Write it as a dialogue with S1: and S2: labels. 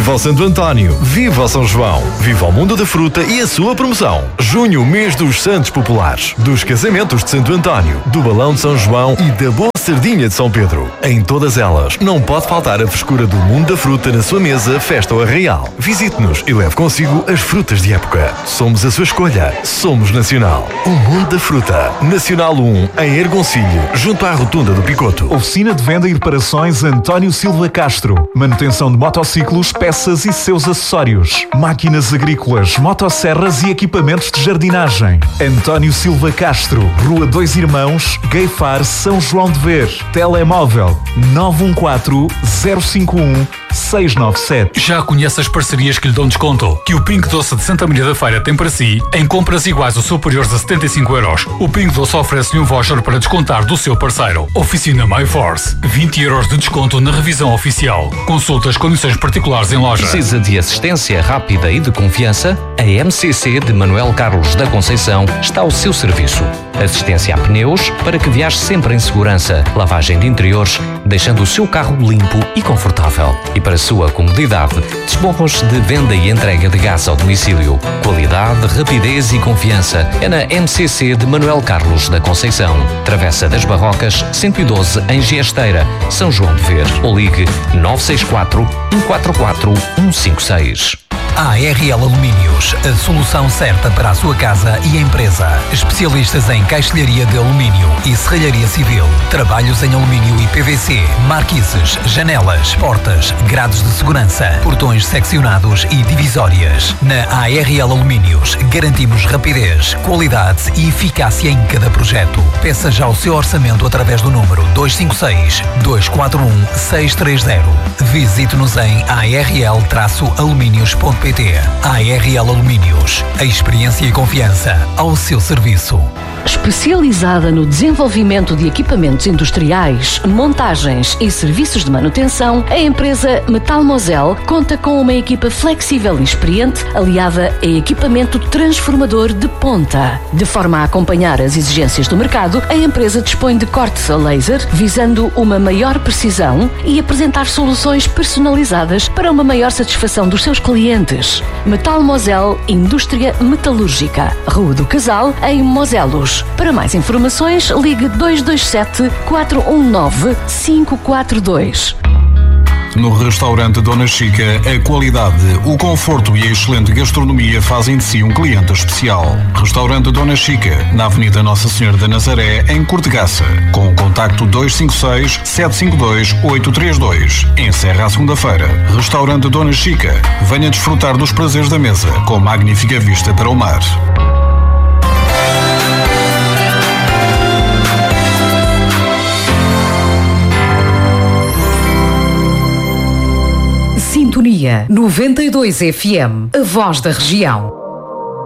S1: Viva o Santo António, viva o São João, viva o mundo da fruta e a sua promoção. Junho, mês dos Santos Populares, dos casamentos de Santo António, do balão de São João e da boa sardinha de São Pedro. Em todas elas, não pode faltar a frescura do mundo da fruta na sua mesa, festa ou arraial. Visite-nos e leve consigo as frutas de época. Somos a sua escolha. Somos Nacional. O mundo da fruta. Nacional 1, em Ergoncilho, junto à rotunda do Picoto.
S2: Oficina de venda e reparações António Silva Castro. Manutenção de motociclos, peças e seus acessórios. Máquinas agrícolas, motosserras e equipamentos de jardinagem. António Silva Castro, Rua 2 Irmãos, Gueifar, São João de Ver. Telemóvel 914-051-697.
S3: Já conhece as parcerias que lhe dão desconto? Que o Pingo Doce de Santa Maria da Feira tem para si? Em compras iguais ou superiores a 75 €, o Pingo Doce oferece-lhe um voucher para descontar do seu parceiro. Oficina MyForce. 20 € de desconto na revisão oficial. Consulte as condições particulares em loja.
S4: Precisa de assistência rápida e de confiança? A MCC de Manuel Carlos da Conceição está ao seu serviço. Assistência a pneus para que viaje sempre em segurança. Lavagem de interiores, deixando o seu carro limpo e confortável. E para sua comodidade, dispomos de venda e entrega de gás ao domicílio. Qualidade, rapidez e confiança é na MCC de Manuel Carlos da Conceição. Travessa das Barrocas, 112 em Giesteira, São João de Ver. Ou ligue 964-144-156.
S5: ARL Alumínios, a solução certa para a sua casa e empresa. Especialistas em caixilharia de alumínio e serralharia civil. Trabalhos em alumínio e PVC, marquises, janelas, portas, grades de segurança, portões seccionados e divisórias. Na ARL Alumínios garantimos rapidez, qualidade e eficácia em cada projeto. Peça já o seu orçamento através do número 256-241-630. Visite-nos em arl-alumínios.pt. ARL Alumínios, a experiência e confiança ao seu serviço.
S6: Especializada no desenvolvimento de equipamentos industriais, montagens e serviços de manutenção, a empresa Metal Mosel conta com uma equipa flexível e experiente, aliada a equipamento transformador de ponta. De forma a acompanhar as exigências do mercado, a empresa dispõe de cortes a laser, visando uma maior precisão e apresentar soluções personalizadas para uma maior satisfação dos seus clientes. Metal Mosel Indústria Metalúrgica, Rua do Casal, em Moselos. Para mais informações, ligue 227-419-542.
S7: No restaurante Dona Chica, a qualidade, o conforto e a excelente gastronomia fazem de si um cliente especial. Restaurante Dona Chica, na Avenida Nossa Senhora da Nazaré, em Cortegaça, com o contacto 256-752-832. Encerra à segunda-feira. Restaurante Dona Chica, venha desfrutar dos prazeres da mesa, com magnífica vista para o mar.
S8: Sintonia 92 FM, a voz da região.